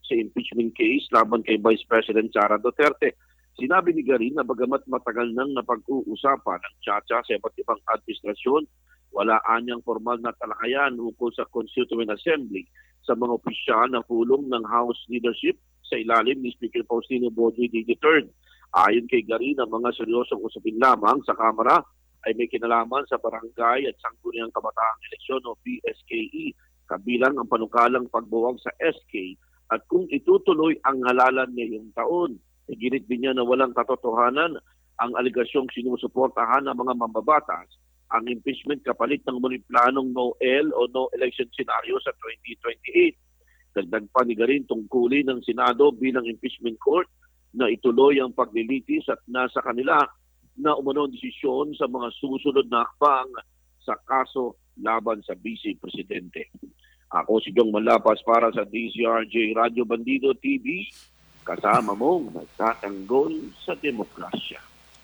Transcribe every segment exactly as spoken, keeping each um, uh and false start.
sa impeachment case laban kay Vice President Sara Duterte. Sinabi ni Garin na bagamat matagal nang napag-uusapan ng Chacha sa iba't ibang administrasyon, wala anyang formal na talakayan ukol sa Constituent Assembly sa mga opisyal na pulong ng House leadership sa ilalim ni Speaker Faustino Bonoy the third. Ayon kay Garin, ang mga seryosong usapin lamang sa Kamara ay may kinalaman sa barangay at sangguniang kabataang eleksyon o P S K E, kabilang ang panukalang pagbuwag sa S K at kung itutuloy ang halalan ngayong taon. Iginit din niya na walang katotohanan ang aligasyong sinusuportahan ng mga mambabatas ang impeachment kapalit ng muling planong no-L o no-election scenario sa twenty twenty-eight. Dagdag pa ni Garin tungkulin ng Senado bilang impeachment court na ituloy ang paglilitis at nasa kanila na umunong desisyon sa mga susunod na hakbang sa kaso laban sa Vice Presidente. Ako si Jong Manlapas para sa D Z R J Radio Bandido T V, kasama mong nagtatanggol sa demokrasya.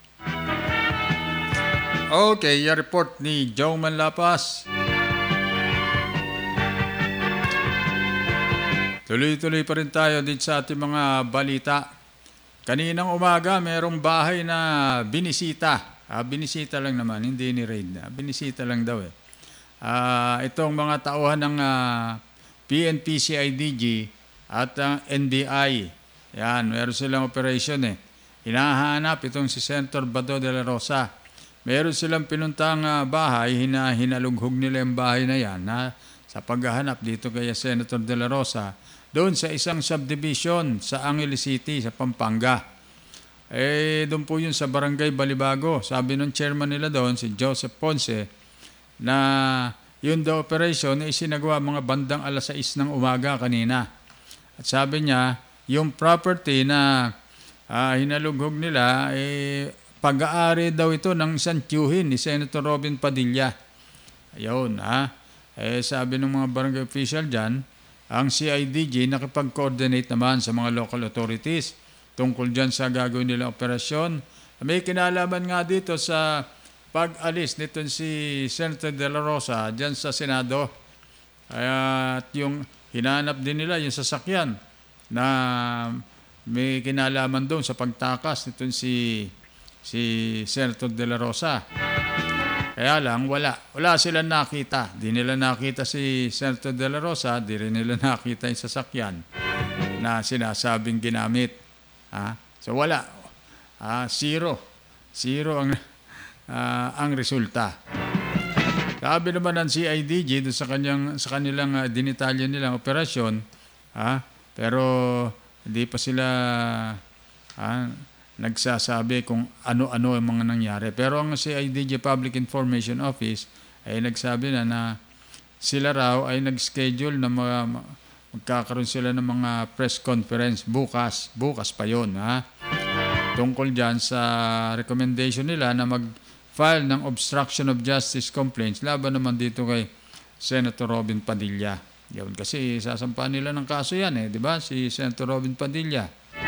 Okay, yung report ni Jong Manlapas. Tuloy-tuloy pa rin tayo din sa ating mga balita. Kaninang umaga, merong bahay na binisita. Ah, binisita lang naman, hindi ni raid. Ah, binisita lang daw eh. Uh, itong mga tauhan ng uh, P N P C I D G at ang uh, N B I. Yan, meron silang operation eh. Hinahanap itong si Senator Bato de la Rosa. Meron silang pinuntang uh, bahay, hina, hinalughog nila yung bahay na yan na, sa paghahanap dito kay Senator de la Rosa doon sa isang subdivision sa Angeles City, sa Pampanga. Eh, doon po yun sa Barangay Balibago. Sabi ng chairman nila doon, si Joseph Ponce, na yun daw operation na isinagawa mga bandang alas sais ng umaga kanina. At sabi niya, yung property na uh, hinalughog nila, eh, pag-aari daw ito ng isang tiyuhin ni Senator Robin Padilla. Ayun, ha? Eh, sabi ng mga barangay official dyan, ang C I D G nakipag-coordinate naman sa mga local authorities tungkol dyan sa gagawin nilang operasyon. May kinalaman nga dito sa pag-alis nito si Senator De La Rosa dyan sa Senado. At yung hinanap din nila yung sasakyan na may kinalaman doon sa pagtakas nito si, si Senator De La Rosa. Kaya lang, wala. Wala silang nakita. Di nila nakita si Senator De La Rosa, di rin nila nakita yung sasakyan na sinasabing ginamit. Ha? So wala. Ah, zero. Zero ang... Uh, ang resulta. Sabi naman ng C I D G doon sa kanyang sa kanilang uh, dinitalya nilang operasyon, ah, pero hindi pa sila ah, nagsasabi kung ano-ano ang mga nangyari. Pero ang C I D G Public Information Office ay nagsabi na na sila raw ay nag-schedule na mga, magkakaroon sila ng mga press conference bukas. Bukas pa yun. Ha? Tungkol dyan sa recommendation nila na mag file ng obstruction of justice complaints laban naman dito kay Senator Robin Padilla. Yun, kasi sasampahan nila ng kaso yan eh, di ba? Si Senator Robin Padilla.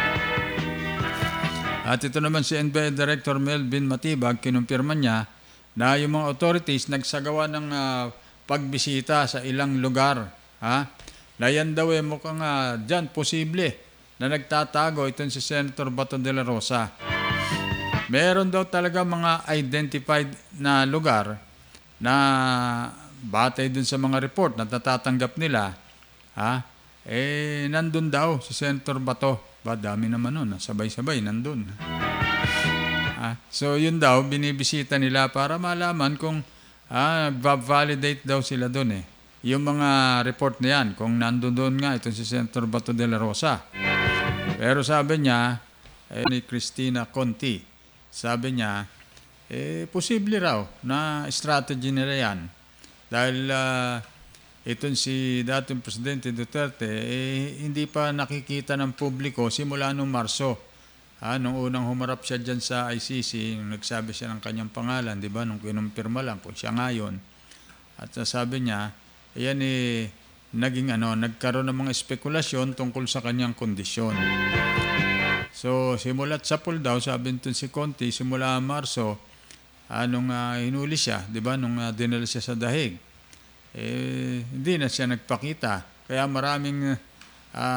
At ito naman si N B I Director Melvin Matibag, kinumpirma niya na yung mga authorities nagsagawa ng uh, pagbisita sa ilang lugar. Ha? Na yan daw eh, mukhang uh, dyan posible na nagtatago itong si Senator Bato de la Rosa. Meron daw talaga mga identified na lugar na batay dun sa mga report na natatanggap nila, ha? Eh, nandun daw si Senator Bato. Ba, dami naman nun. Sabay-sabay, nandun. Ha? So, yun daw, binibisita nila para malaman kung ah, validate daw sila dun eh. Yung mga report na yan, kung nandun doon nga, ito si Senator Bato de la Rosa. Pero sabi niya, eh, ni Cristina Conti, sabi niya, eh, posible raw na strategy nila yan. Dahil uh, itong si dating Presidente Duterte, eh, hindi pa nakikita ng publiko simula noong Marso. Ah, nung unang humarap siya dyan sa I C C, nung nagsabi siya ng kanyang pangalan, di ba? Nung kinumpirma lang kung siya ngayon. At uh, sabi niya, ayan eh, naging ano, nagkaroon ng mga spekulasyon tungkol sa kanyang kondisyon. So, simulat sa pull daw, sabi nito si Conti, simula Marso, anong uh, hinuli siya, di ba, nung uh, dinala siya sa dahig, eh, hindi na siya nagpakita. Kaya maraming